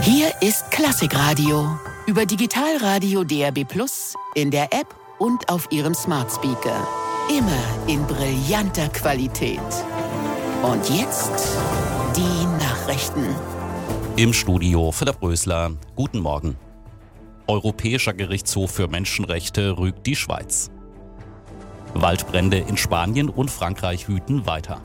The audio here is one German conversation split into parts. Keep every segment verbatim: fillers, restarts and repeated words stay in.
Hier ist Klassikradio. Über Digitalradio D A B plus, in der App und auf Ihrem Smart Speaker. Immer in brillanter Qualität. Und jetzt die Nachrichten. Im Studio Philipp Rösler. Guten Morgen. Europäischer Gerichtshof für Menschenrechte rügt die Schweiz. Waldbrände in Spanien und Frankreich wüten weiter.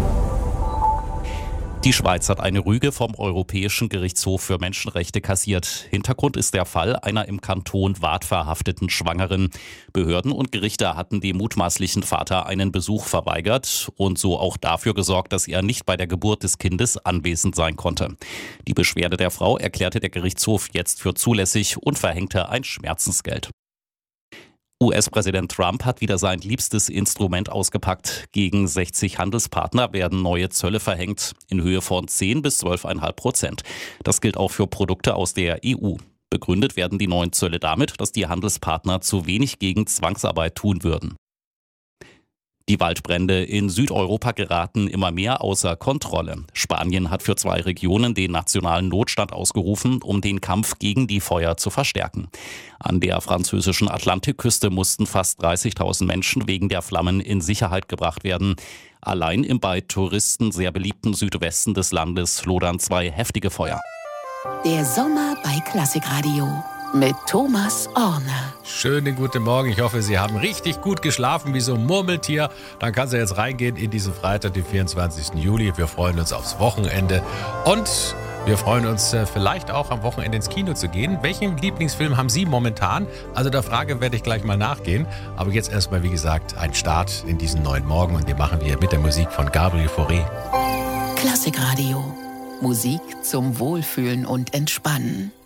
Die Schweiz hat eine Rüge vom Europäischen Gerichtshof für Menschenrechte kassiert. Hintergrund ist der Fall einer im Kanton Waadt verhafteten Schwangeren. Behörden und Gerichte hatten dem mutmaßlichen Vater einen Besuch verweigert und so auch dafür gesorgt, dass er nicht bei der Geburt des Kindes anwesend sein konnte. Die Beschwerde der Frau erklärte der Gerichtshof jetzt für zulässig und verhängte ein Schmerzensgeld. U S-Präsident Trump hat wieder sein liebstes Instrument ausgepackt. Gegen sechzig Handelspartner werden neue Zölle verhängt, in Höhe von zehn bis zwölf Komma fünf Prozent. Das gilt auch für Produkte aus der E U. Begründet werden die neuen Zölle damit, dass die Handelspartner zu wenig gegen Zwangsarbeit tun würden. Die Waldbrände in Südeuropa geraten immer mehr außer Kontrolle. Spanien hat für zwei Regionen den nationalen Notstand ausgerufen, um den Kampf gegen die Feuer zu verstärken. An der französischen Atlantikküste mussten fast dreißigtausend Menschen wegen der Flammen in Sicherheit gebracht werden. Allein im bei Touristen sehr beliebten Südwesten des Landes lodern zwei heftige Feuer. Der Sommer bei Klassikradio mit Thomas Orner. Schönen guten Morgen. Ich hoffe, Sie haben richtig gut geschlafen wie so ein Murmeltier. Dann kann es ja jetzt reingehen in diesen Freitag, den vierundzwanzigsten Juli. Wir freuen uns aufs Wochenende und wir freuen uns vielleicht auch am Wochenende ins Kino zu gehen. Welchen Lieblingsfilm haben Sie momentan? Also der Frage werde ich gleich mal nachgehen. Aber jetzt erstmal, wie gesagt, ein Start in diesen neuen Morgen und den machen wir mit der Musik von Gabriel Fauré. Klassikradio. Musik zum Wohlfühlen und Entspannen.